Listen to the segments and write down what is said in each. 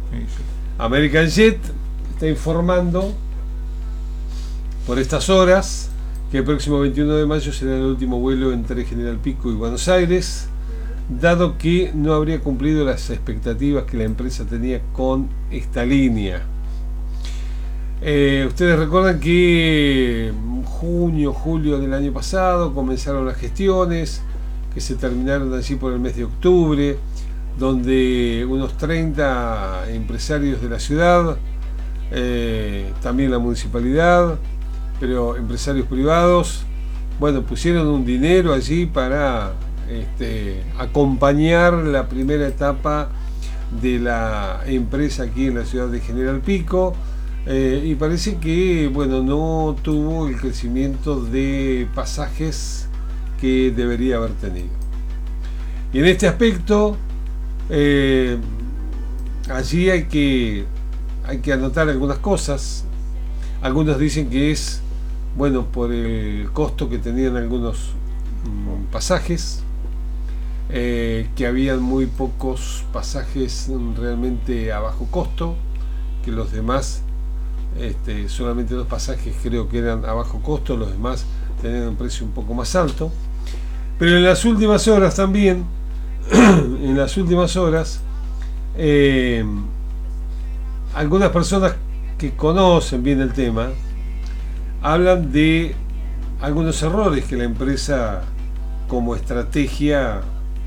sí. American Jet está informando por estas horas que el próximo 21 de mayo será el último vuelo entre General Pico y Buenos Aires, dado que no habría cumplido las expectativas que la empresa tenía con esta línea. Ustedes recuerdan que en junio, julio del año pasado comenzaron las gestiones que se terminaron allí por el mes de octubre, donde unos 30 empresarios de la ciudad, también la municipalidad, pero empresarios privados, bueno, pusieron un dinero allí para acompañar la primera etapa de la empresa aquí en la ciudad de General Pico, y parece que, bueno, no tuvo el crecimiento de pasajes que debería haber tenido. Y en este aspecto, allí hay que anotar algunas cosas. Algunos dicen que es, bueno, por el costo que tenían algunos pasajes, que habían muy pocos pasajes realmente a bajo costo, que los demás, solamente 2 pasajes creo que eran a bajo costo, los demás tenían un precio un poco más alto. Pero en las últimas horas también, algunas personas que conocen bien el tema hablan de algunos errores que la empresa, como estrategia,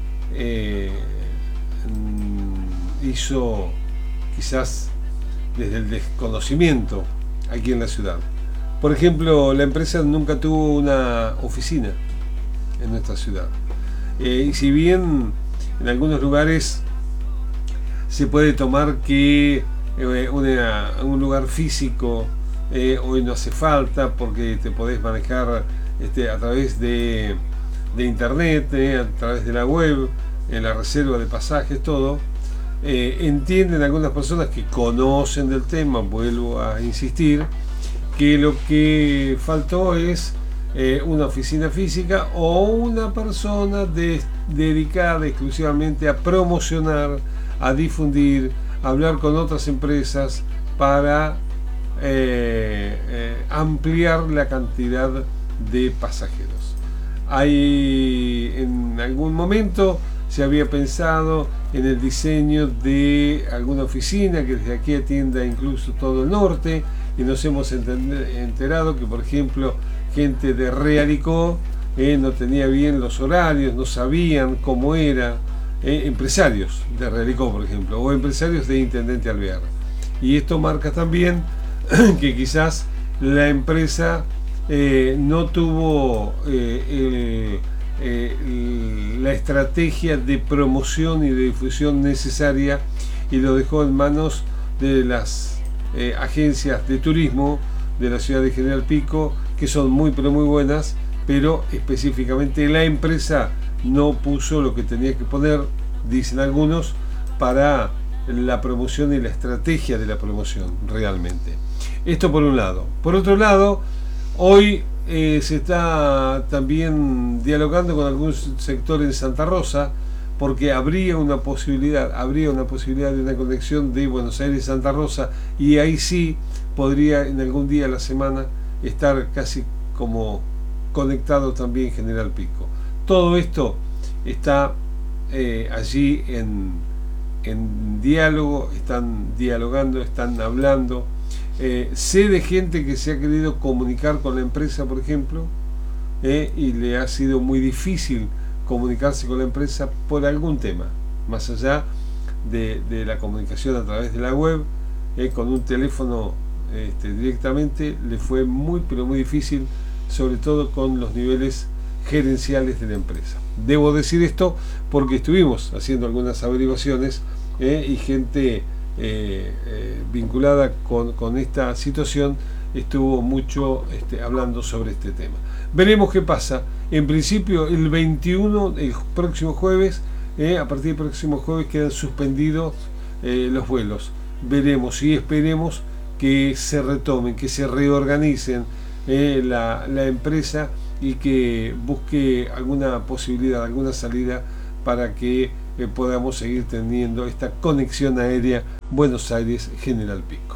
hizo quizás desde el desconocimiento aquí en la ciudad. Por ejemplo, la empresa nunca tuvo una oficina en nuestra ciudad, y si bien en algunos lugares se puede tomar que un lugar físico hoy no hace falta porque te podés manejar a través de internet, a través de la web, la reserva de pasajes, todo. Entienden algunas personas que conocen del tema, vuelvo a insistir, que lo que faltó es una oficina física o una persona dedicada exclusivamente a promocionar, a difundir, a hablar con otras empresas para ampliar la cantidad de pasajeros. En algún momento se había pensado en el diseño de alguna oficina que desde aquí atienda incluso todo el norte, y nos hemos enterado que, por ejemplo, gente de Realicó no tenía bien los horarios, no sabían cómo era, empresarios de Realicó, por ejemplo, o empresarios de Intendente Alvear. Y esto marca también que quizás la empresa no tuvo la estrategia de promoción y de difusión necesaria, y lo dejó en manos de las agencias de turismo de la ciudad de General Pico, que son muy pero muy buenas, pero específicamente la empresa no puso lo que tenía que poner, dicen algunos, para la promoción y la estrategia de la promoción realmente. Esto por un lado. Por otro lado, hoy se está también dialogando con algún sector en Santa Rosa, porque habría una posibilidad de una conexión de Buenos Aires a Santa Rosa, y ahí sí podría en algún día de la semana estar casi como conectado también General Pico. Todo esto está allí en diálogo, están dialogando, están hablando. Sé de gente que se ha querido comunicar con la empresa, por ejemplo, y le ha sido muy difícil comunicarse con la empresa por algún tema, más allá de la comunicación a través de la web, con un teléfono directamente, le fue muy pero muy difícil, sobre todo con los niveles gerenciales de la empresa. Debo decir esto porque estuvimos haciendo algunas averiguaciones, y gente vinculada con esta situación estuvo mucho hablando sobre este tema. Veremos qué pasa. En principio el 21, el próximo jueves, a partir del próximo jueves quedan suspendidos los vuelos. Veremos y esperemos que se retomen, que se reorganicen la empresa, y que busque alguna posibilidad, alguna salida para que podamos seguir teniendo esta conexión aérea Buenos Aires, General Pico.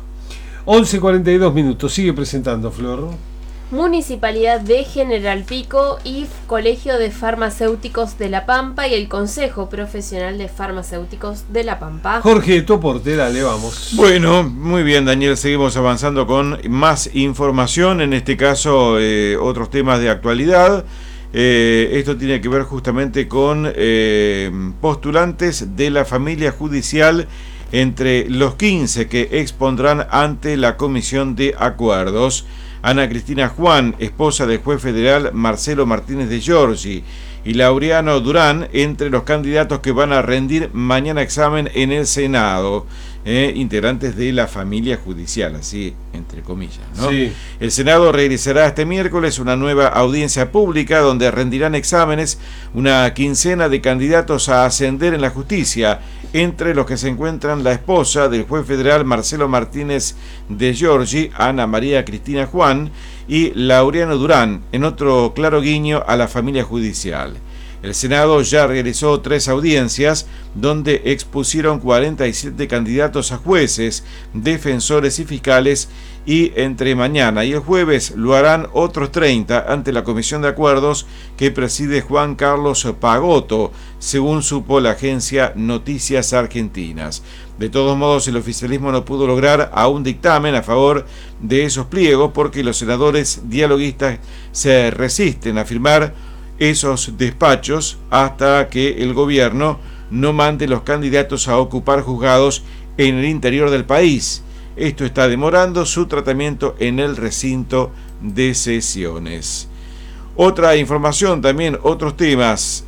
11:42 minutos. Sigue presentando, Flor. Municipalidad de General Pico, IF, Colegio de Farmacéuticos de La Pampa y el Consejo Profesional de Farmacéuticos de La Pampa. Jorge, tu aporte, dale, vamos. Bueno, muy bien, Daniel, seguimos avanzando con más información, en este caso otros temas de actualidad. Esto tiene que ver justamente con postulantes de la familia judicial entre los 15 que expondrán ante la Comisión de Acuerdos. Ana Cristina Juan, esposa del juez federal Marcelo Martínez de Giorgi, y Laureano Durán, entre los candidatos que van a rendir mañana examen en el Senado, integrantes de la familia judicial, así entre comillas, ¿no? Sí. El Senado realizará este miércoles una nueva audiencia pública donde rendirán exámenes una quincena de candidatos a ascender en la justicia, entre los que se encuentran la esposa del juez federal Marcelo Martínez de Giorgi, Ana María Cristina Juan, y Laureano Durán, en otro claro guiño a la familia judicial. El Senado ya realizó 3 audiencias donde expusieron 47 candidatos a jueces, defensores y fiscales, y entre mañana y el jueves lo harán otros 30 ante la Comisión de Acuerdos que preside Juan Carlos Pagotto, según supo la agencia Noticias Argentinas. De todos modos, el oficialismo no pudo lograr aún dictamen a favor de esos pliegos porque los senadores dialoguistas se resisten a firmar esos despachos hasta que el gobierno no mande los candidatos a ocupar juzgados en el interior del país. Esto está demorando su tratamiento en el recinto de sesiones. Otra información también, otros temas,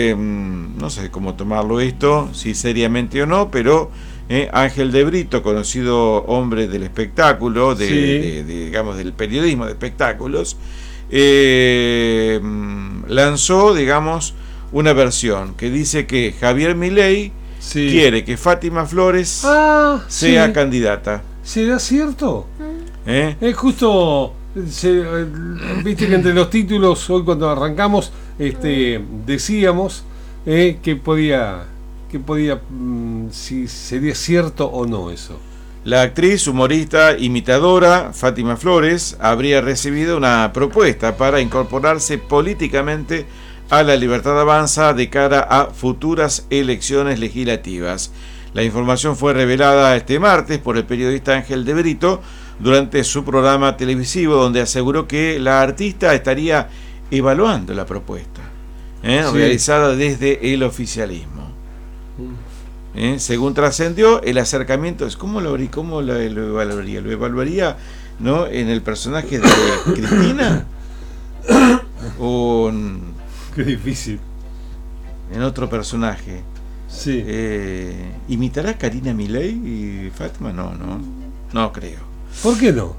no sé cómo tomarlo esto, si seriamente o no, pero Ángel de Brito, conocido hombre del espectáculo, digamos del periodismo de espectáculos, lanzó, digamos, una versión que dice que Javier Milei quiere que Fátima Flores sea candidata. ¿Será cierto? Es justo, viste que entre los títulos, hoy cuando arrancamos, decíamos que podía, si sería cierto o no eso. La actriz, humorista, imitadora Fátima Flores habría recibido una propuesta para incorporarse políticamente a la Libertad Avanza de cara a futuras elecciones legislativas. La información fue revelada este martes por el periodista Ángel de Brito durante su programa televisivo, donde aseguró que la artista estaría evaluando la propuesta realizada desde el oficialismo. Según trascendió, el acercamiento es ¿cómo lo evaluaría? ¿Lo evaluaría, no, en el personaje de Cristina? ¿O qué difícil? En otro personaje? Sí. ¿Imitará Karina Milei y Fátima? No creo. ¿Por qué no?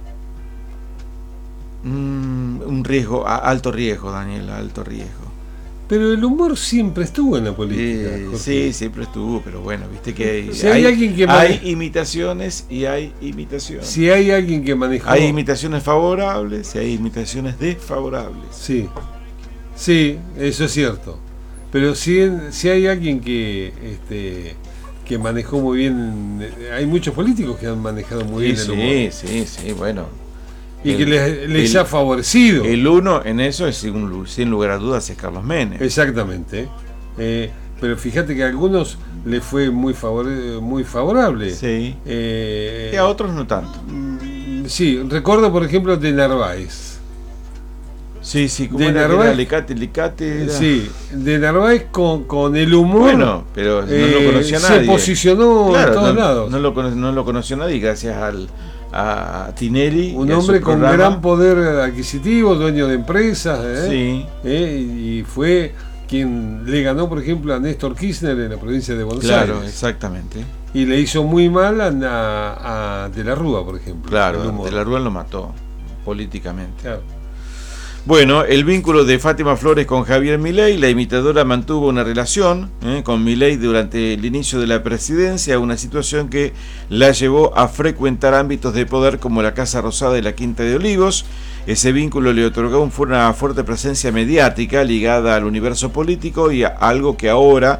Un riesgo, alto riesgo, Daniel, alto riesgo. Pero el humor siempre estuvo en la política. Sí, siempre estuvo, pero bueno, viste que hay imitaciones y hay imitaciones. Si hay alguien que manejó... Hay imitaciones favorables y hay imitaciones desfavorables. Sí, eso es cierto. Pero si hay alguien que manejó muy bien... Hay muchos políticos que han manejado muy bien el humor. Sí, bueno. Y que les ha favorecido. El uno en eso es sin lugar a dudas es Carlos Menem. Exactamente. Pero fíjate que a algunos les fue muy favorable. Sí. Y a otros no tanto. Sí, recuerdo por ejemplo de Narváez. Sí, como de Narváez, Alicate. Sí, de Narváez con el humor. Bueno, pero no lo conocía nadie. Se posicionó en todos lados. No lo conoció nadie gracias a Tinelli, un hombre con gran poder adquisitivo, dueño de empresas, y fue quien le ganó, por ejemplo, a Néstor Kirchner en la provincia de Buenos Aires. Claro, exactamente. Y le hizo muy mal a De la Rúa, por ejemplo. Claro, De la Rúa lo mató políticamente. Claro. Bueno, el vínculo de Fátima Flores con Javier Milei, la imitadora mantuvo una relación con Milei durante el inicio de la presidencia, una situación que la llevó a frecuentar ámbitos de poder como la Casa Rosada y la Quinta de Olivos. Ese vínculo le otorgó una fuerte presencia mediática ligada al universo político y a algo que ahora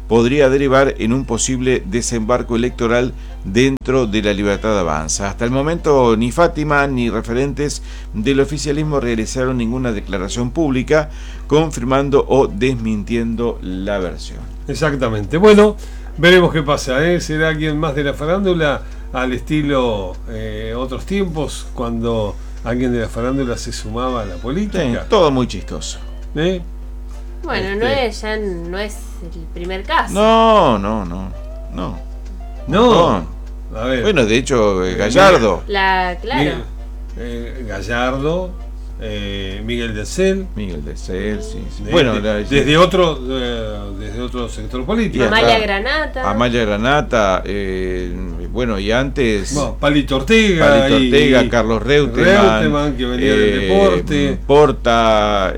podría derivar en un posible desembarco electoral dentro de la Libertad Avanza. Hasta el momento ni Fátima ni referentes del oficialismo realizaron ninguna declaración pública confirmando o desmintiendo la versión. Exactamente. Bueno, veremos qué pasa, ¿eh? ¿Será alguien más de la farándula al estilo otros tiempos, cuando alguien de la farándula se sumaba a la política? Sí, todo muy chistoso. Bueno, no es el primer caso. No. A ver. Bueno, de hecho, Gallardo. Claro. Gallardo, Miguel del Cel. Sí. Bueno, desde otro sector político. Amalia Granata. Bueno, y antes. Palito Ortega, Carlos Reutemann, que venía del deporte. Porta.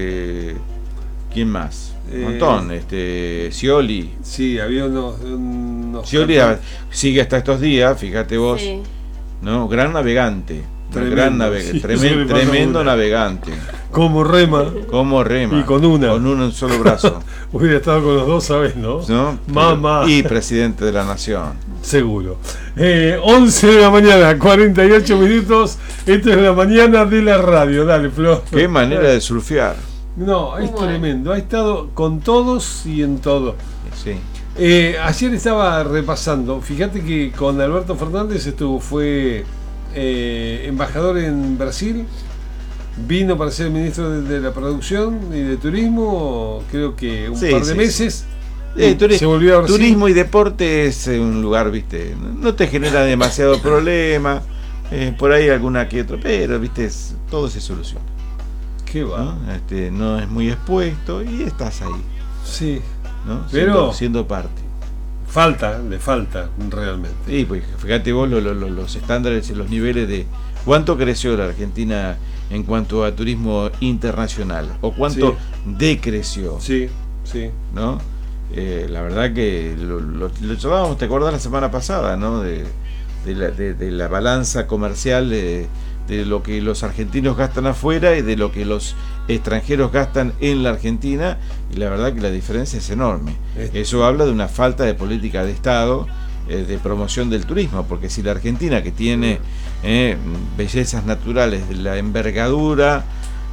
¿Quién más? Un montón. Scioli. Sí, había unos Scioli sigue hasta estos días, fíjate vos. Sí. ¿No? Gran navegante. Tremendo navegante. Como rema. Y con un solo brazo. Hubiera estado con los dos, ¿sabes? ¿No? Mamá. Y presidente de la nación. Seguro. 11 de la mañana, 48 minutos. Esta es la mañana de la radio. Dale, Flor. Qué manera de surfear. No, es tremendo. Ha estado con todos y en todo. Sí. Ayer estaba repasando. Fíjate que con Alberto Fernández fue embajador en Brasil. Vino para ser ministro de la producción y de turismo, creo que un par de meses. Se volvió a Brasil. Turismo y deporte es un lugar, viste, no te genera demasiado problema. Por ahí alguna que otra, pero viste, todo se soluciona. ¿Qué va? No es muy expuesto y estás ahí. Sí. ¿No? Pero siendo parte. Le falta realmente. Sí, pues fíjate vos los estándares y los niveles de cuánto creció la Argentina en cuanto a turismo internacional o cuánto decreció. Sí. ¿No? La verdad que lo charlábamos, ¿te acordás la semana pasada, ¿no? De la balanza comercial de lo que los argentinos gastan afuera y de lo que los extranjeros gastan en la Argentina, y la verdad que la diferencia es enorme. Eso habla de una falta de política de Estado de promoción del turismo, porque si la Argentina, que tiene bellezas naturales de la envergadura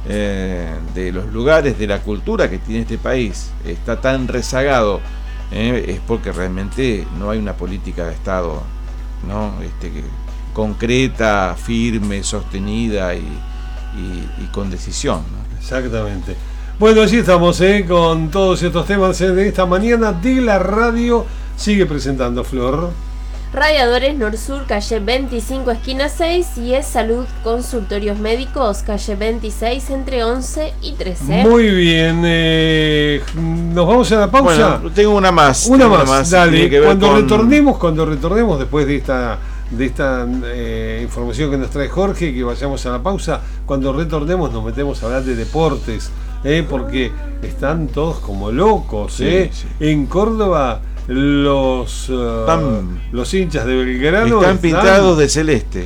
de los lugares, de la cultura que tiene este país, está tan rezagado, es porque realmente no hay una política de Estado, ¿no? Concreta, firme, sostenida y con decisión, ¿no? Exactamente. Bueno, allí estamos con todos estos temas de esta mañana de la radio. Sigue presentando, Flor. Radiadores Norsur, calle 25, esquina 6, y es Salud Consultorios Médicos, calle 26, entre 11 y 13. Muy bien, nos vamos a la pausa. Bueno, tengo una más. Dale, cuando retornemos después de esta información que nos trae Jorge, que vayamos a la pausa. Cuando retornemos nos metemos a hablar de deportes, porque están todos como locos. Sí. En Córdoba los hinchas de Belgrano están pintados de celeste.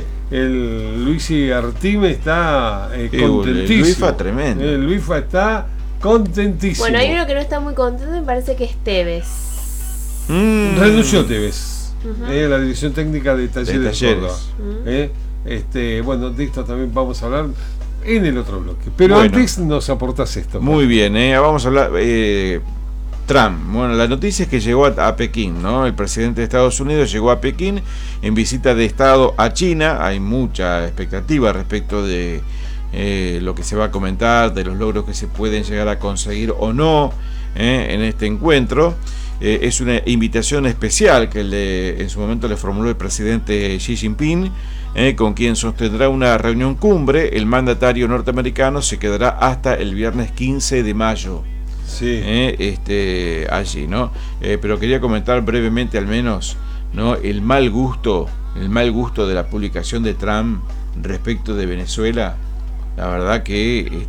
El Luisi Artime está contentísimo. Luisfa tremendo. Luisfa está contentísimo. Bueno, hay uno que no está muy contento, me parece que es Tevez. Renunció Tevez. La dirección técnica de Talleres de Córdoba. Bueno, de esto también vamos a hablar en el otro bloque. Pero antes nos aportas esto. Muy bien, vamos a hablar. Trump. Bueno, la noticia es que llegó a Pekín, ¿no? El presidente de Estados Unidos llegó a Pekín en visita de Estado a China. Hay mucha expectativa respecto de lo que se va a comentar, de los logros que se pueden llegar a conseguir o no en este encuentro. Es una invitación especial que en su momento le formuló el presidente Xi Jinping, con quien sostendrá una reunión cumbre. El mandatario norteamericano se quedará hasta el viernes 15 de mayo. Sí. Allí, ¿no? Pero quería comentar brevemente al menos, ¿no? el mal gusto de la publicación de Trump respecto de Venezuela. La verdad que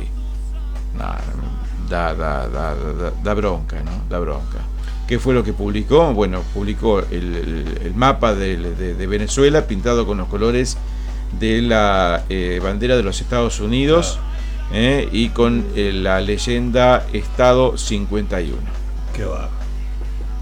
da bronca, ¿no? Da bronca. ¿Qué fue lo que publicó? Bueno, publicó el mapa de Venezuela pintado con los colores de la bandera de los Estados Unidos, y con la leyenda Estado 51. Qué va.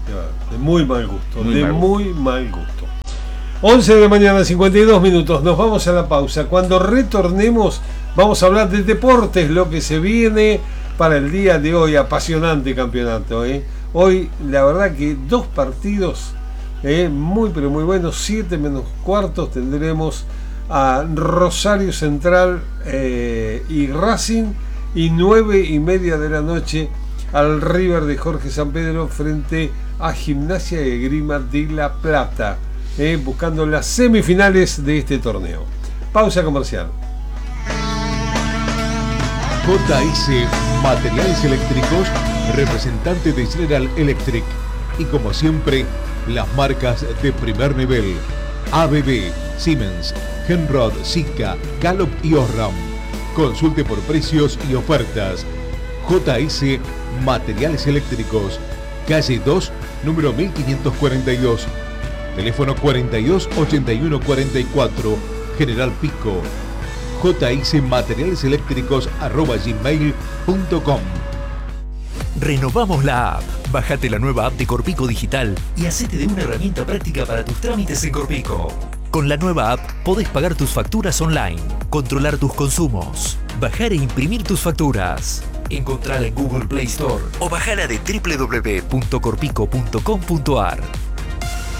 De muy mal gusto. Muy mal gusto. 11 de la mañana, 52 minutos. Nos vamos a la pausa. Cuando retornemos, vamos a hablar de deportes, lo que se viene para el día de hoy. Apasionante campeonato. Hoy, la verdad que 2 partidos muy, pero muy buenos. 7 menos cuartos tendremos a Rosario Central y Racing. Y 9:30 de la noche al River de Jorge Sampedro frente a Gimnasia y Esgrima de La Plata. Buscando las semifinales de este torneo. Pausa comercial. JS Materiales Eléctricos, representante de General Electric. Y como siempre, las marcas de primer nivel: ABB, Siemens, Henrod, Sika, Gallup y Osram. Consulte por precios y ofertas. JS Materiales Eléctricos, calle 2, número 1542. Teléfono 428144, General Pico. jsmaterialeseléctricos@gmail.com. Renovamos la app. Bájate la nueva app de Corpico Digital y hacete de una herramienta práctica para tus trámites en Corpico. Con la nueva app podés pagar tus facturas online, controlar tus consumos, bajar e imprimir tus facturas. Encontrala en Google Play Store o bajala de www.corpico.com.ar.